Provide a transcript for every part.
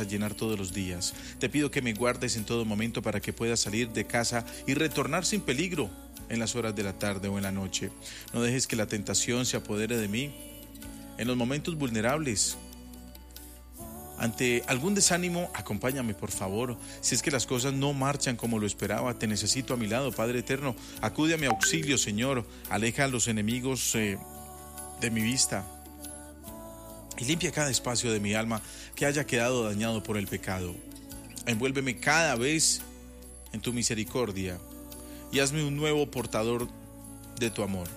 llenar todos los días. Te pido que me guardes en todo momento para que pueda salir de casa y retornar sin peligro en las horas de la tarde o en la noche. No dejes que la tentación se apodere de mí en los momentos vulnerables. Ante algún desánimo, acompáñame, por favor. Si es que las cosas no marchan como lo esperaba, te necesito a mi lado, Padre Eterno. Acude a mi auxilio, Señor. Aleja a los enemigos de mi vista. Y limpia cada espacio de mi alma que haya quedado dañado por el pecado. Envuélveme cada vez en tu misericordia y hazme un nuevo portador de tu amor.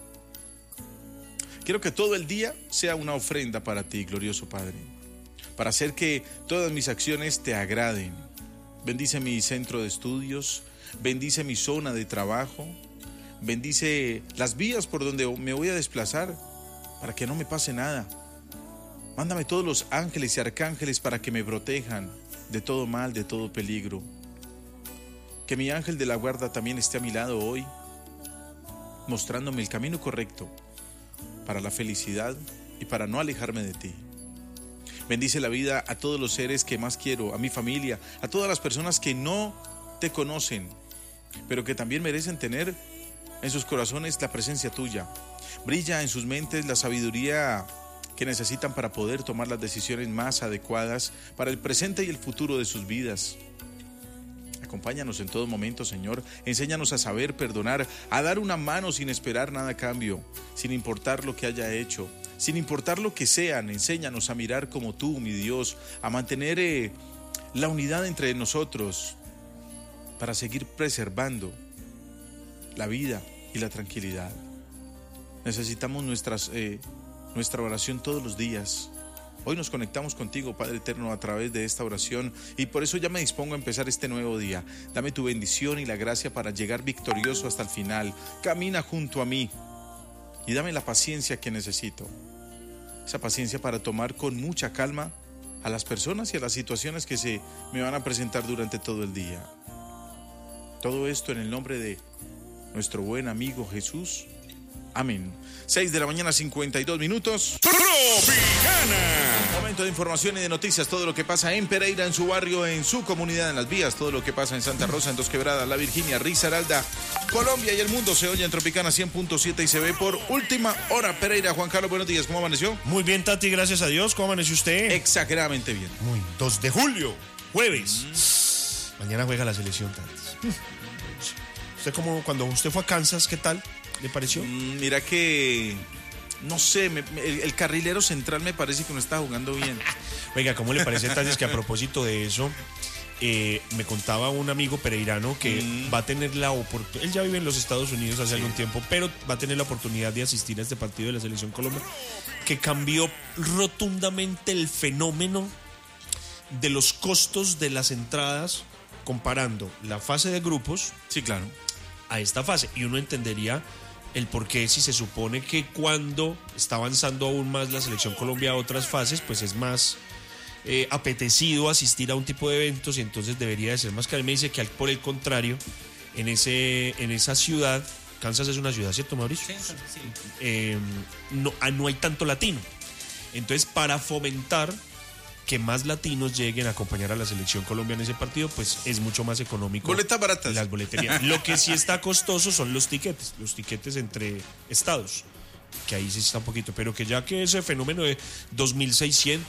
Quiero que todo el día sea una ofrenda para ti, glorioso Padre, para hacer que todas mis acciones te agraden. Bendice mi centro de estudios, bendice mi zona de trabajo, bendice las vías por donde me voy a desplazar para que no me pase nada. Mándame todos los ángeles y arcángeles para que me protejan de todo mal, de todo peligro. Que mi ángel de la guarda también esté a mi lado hoy, mostrándome el camino correcto para la felicidad y para no alejarme de ti. Bendice la vida a todos los seres que más quiero, a mi familia, a todas las personas que no te conocen, pero que también merecen tener en sus corazones la presencia tuya. Brilla en sus mentes la sabiduría que necesitan para poder tomar las decisiones más adecuadas para el presente y el futuro de sus vidas. Acompáñanos en todo momento, Señor. Enséñanos a saber perdonar, a dar una mano sin esperar nada a cambio, sin importar lo que haya hecho, sin importar lo que sean. Enséñanos a mirar como tú, mi Dios, a mantener la unidad entre nosotros para seguir preservando la vida y la tranquilidad. Necesitamos nuestra oración todos los días. Hoy nos conectamos contigo, Padre Eterno, a través de esta oración, y por eso ya me dispongo a empezar este nuevo día. Dame tu bendición y la gracia para llegar victorioso hasta el final. Camina junto a mí y dame la paciencia que necesito. Esa paciencia para tomar con mucha calma a las personas y a las situaciones que se me van a presentar durante todo el día. Todo esto en el nombre de nuestro buen amigo Jesús. Amén. 6:52 a.m. Tropicana. Momento de información y de noticias. Todo lo que pasa en Pereira, en su barrio, en su comunidad, en las vías. Todo lo que pasa en Santa Rosa, en Dos Quebradas, La Virginia, Risaralda, Colombia y el mundo. Se oye en Tropicana 100.7 y se ve por última hora. Pereira, Juan Carlos, buenos días. ¿Cómo amaneció? Muy bien, Tati, gracias a Dios. ¿Cómo amaneció usted? Exageradamente bien. 2 de julio, jueves. Mañana juega la selección, Tati. ¿Usted cuando usted fue a Kansas, qué tal? ¿Le pareció? Mira que, no sé, el carrilero central me parece que no está jugando bien. Oiga, ¿cómo le parece, Tati? Es que a propósito de eso, me contaba un amigo pereirano que va a tener la oportunidad, él ya vive en los Estados Unidos hace algún tiempo, pero va a tener la oportunidad de asistir a este partido de la Selección Colombia, que cambió rotundamente el fenómeno de los costos de las entradas comparando la fase de grupos, sí, claro, a esta fase. Y uno entendería el por qué, si se supone que cuando está avanzando aún más la Selección Colombia a otras fases, pues es más apetecido asistir a un tipo de eventos, y entonces debería de ser más caro. Me dice que por el contrario, en esa ciudad, Kansas es una ciudad, ¿cierto, Mauricio? Sí. No hay tanto latino. Entonces, para fomentar que más latinos lleguen a acompañar a la Selección Colombia en ese partido, pues es mucho más económico. Boletas baratas. Las boleterías. Lo que sí está costoso son los tiquetes entre estados, que ahí sí está un poquito, pero que ya que ese fenómeno de $2,600,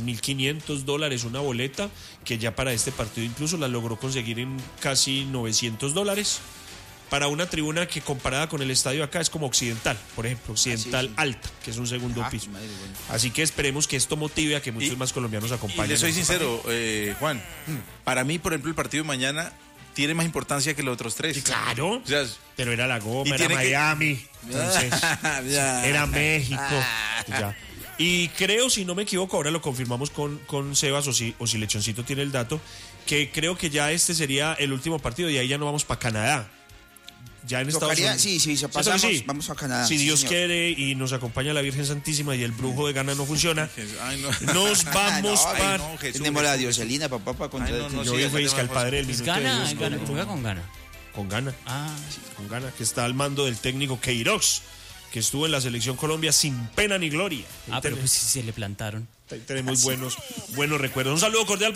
$3,500 una boleta, que ya para este partido incluso la logró conseguir en casi $900, para una tribuna que comparada con el estadio acá es como Occidental, por ejemplo, Occidental Alta, que es un segundo piso. Madre, bueno. Así que esperemos que esto motive a que muchos más colombianos acompañen. Y le soy sincero, Juan, para mí, por ejemplo, el partido de mañana tiene más importancia que los otros tres. Sí, claro, o sea, pero era La Goma, era Miami, entonces, era México. Ya. Y creo, si no me equivoco, ahora lo confirmamos con Sebas, o si Lechoncito tiene el dato, que creo que ya este sería el último partido y ahí ya no vamos para Canadá. Ya en Estados Unidos. Sí, pasamos, sí, vamos a Canadá. Si Dios quiere y nos acompaña la Virgen Santísima y el brujo de Ghana no funciona, nos vamos para... Tenemos la Dioselina, papá, para contra yo fui al padre del minuto Ghana, juega con Ghana. Con Ghana. Sí. Con Ghana, que está al mando del técnico Queiroz, que estuvo en la Selección Colombia sin pena ni gloria. Pero pues sí se le plantaron. Tenemos buenos recuerdos. Un saludo cordial